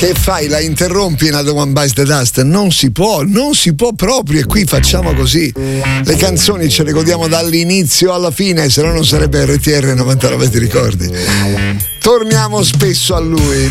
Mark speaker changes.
Speaker 1: Che fai? La interrompi in Another One Bites the Dust? Non si può proprio, e qui facciamo così. Le canzoni ce le godiamo dall'inizio alla fine, se no non sarebbe RTR 99, ti ricordi? Torniamo spesso a lui.